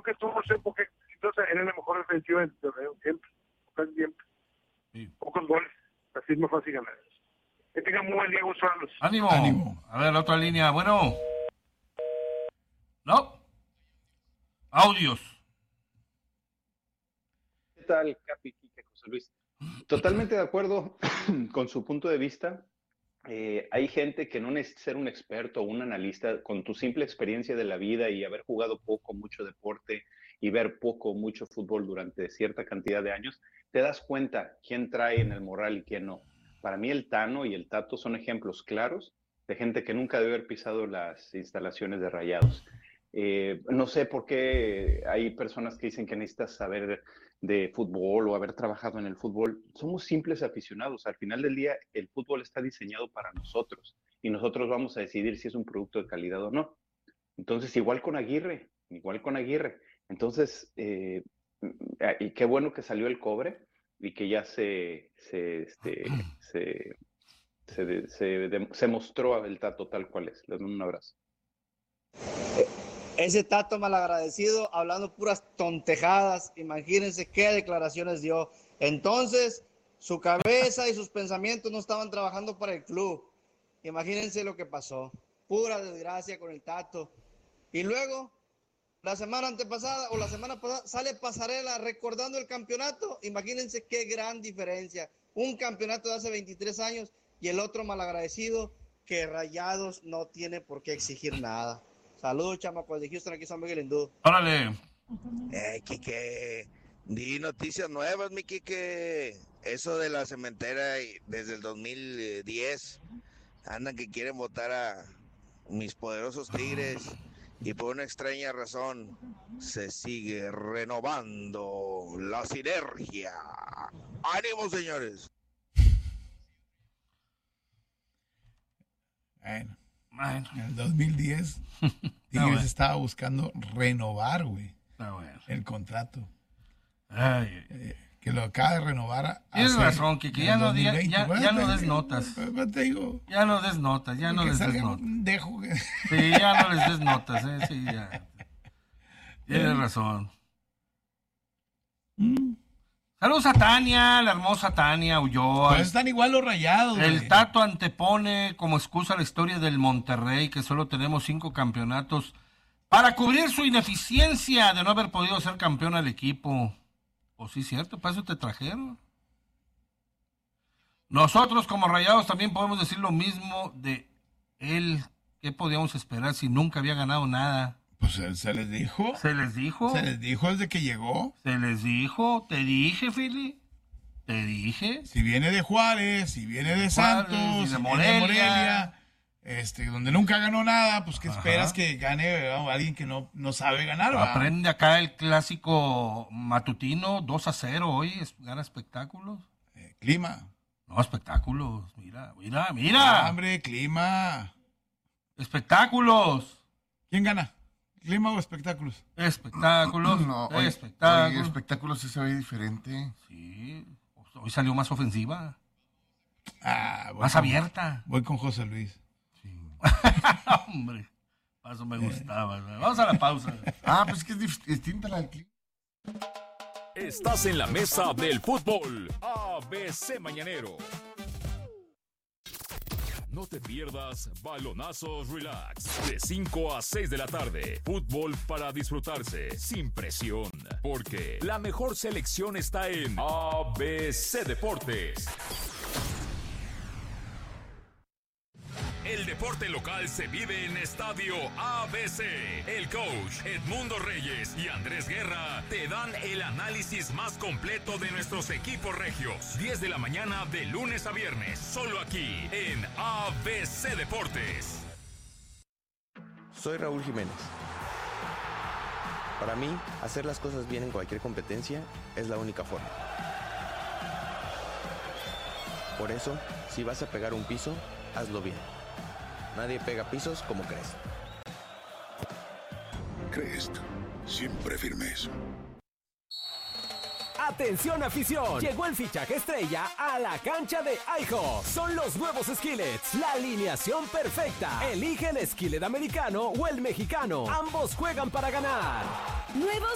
que tuvo esa época exitosa, era la mejor defensiva del torneo, siempre, casi siempre. Sí. Pocos goles, así es más fácil ganar. Que tenga muy buen día, Gonzalo. ¡Ánimo! A ver, la otra línea, bueno. ¿No? Audios. ¿Qué tal, Capi, Quique, José Luis? Totalmente de acuerdo con su punto de vista. Hay gente que no necesita ser un experto o un analista, con tu simple experiencia de la vida y haber jugado poco, mucho deporte y ver poco, mucho fútbol durante cierta cantidad de años, te das cuenta quién trae en el moral y quién no. Para mí el Tano y el Tato son ejemplos claros de gente que nunca debe haber pisado las instalaciones de Rayados. No sé por qué hay personas que dicen que necesitas saber de fútbol o haber trabajado en el fútbol. Somos simples aficionados. Al final del día, el fútbol está diseñado para nosotros y nosotros vamos a decidir si es un producto de calidad o no. Entonces, igual con Aguirre. Entonces, y qué bueno que salió el cobre y que ya se mostró el Tato tal cual es. Les mando un abrazo. Ese Tato malagradecido hablando puras tontejadas, imagínense qué declaraciones dio. Entonces, su cabeza y sus pensamientos no estaban trabajando para el club. Imagínense lo que pasó. Pura desgracia con el Tato. Y luego, la semana antepasada o la semana pasada, sale Pasarela recordando el campeonato. Imagínense qué gran diferencia. Un campeonato de hace 23 años y el otro malagradecido que Rayados no tiene por qué exigir nada. Saludos, chamacos de Houston, aquí San Miguel Hindú. ¡Órale! Quique, di noticias nuevas, mi Quique. Eso de la cementera desde el 2010. Andan que quieren votar a mis poderosos Tigres. Y por una extraña razón se sigue renovando la sinergia. ¡Ánimo, señores! Bueno, en el 2010 Tigres estaba buscando renovar, güey, el contrato. Que lo acaba de renovar. Tienes razón, Kike, ya no des notas. Te digo. Ya no des notas, ya no les des notas. Sí, ya no les des notas, sí, ya. Tienes razón. Saludos a Tania, la hermosa Tania Ulloa. Pues están igual los Rayados. El Tato antepone como excusa la historia del Monterrey, que solo tenemos 5 campeonatos, para cubrir su ineficiencia de no haber podido ser campeón al equipo. Pues sí, cierto, para eso te trajeron. Nosotros como Rayados también podemos decir lo mismo de él. ¿Qué podíamos esperar si nunca había ganado nada? Pues se les dijo. ¿Se les dijo? Se les dijo desde que llegó. Se les dijo. Te dije, Fili. Te dije. Si viene de Juárez, si viene de Santos, de Morelia. Donde nunca ganó nada, pues ¿qué esperas que gane alguien que no sabe ganar? Aprende acá el clásico matutino, 2-0 hoy, gana espectáculos. Clima. No, espectáculos, mira. Hombre, clima. Espectáculos. ¿Quién gana? ¿Clima o espectáculos? Espectáculos. No, espectáculos. Espectáculos sí se ve diferente. Sí, hoy salió más ofensiva. Más con, abierta. Voy con José Luis. Sí. Hombre, eso me gustaba. Vamos a la pausa. Pues que es distinta la del clima. Estás en la mesa del fútbol. ABC Mañanero. No te pierdas Balonazos Relax. De 5 a 6 de la tarde. Fútbol para disfrutarse. Sin presión. Porque la mejor selección está en ABC Deportes. El deporte local se vive en Estadio ABC. El coach Edmundo Reyes y Andrés Guerra te dan el análisis más completo de nuestros equipos regios. 10 de la mañana de lunes a viernes. Solo aquí en ABC Deportes. Soy Raúl Jiménez. Para mí, hacer las cosas bien en cualquier competencia es la única forma. Por eso, si vas a pegar un piso, hazlo bien. Nadie pega pisos como Crest. Crest, siempre firmes. ¡Atención, afición! Llegó el fichaje estrella a la cancha de IHOP. Son los nuevos skillets, la alineación perfecta. Elige el skillet americano o el mexicano. Ambos juegan para ganar. Nuevos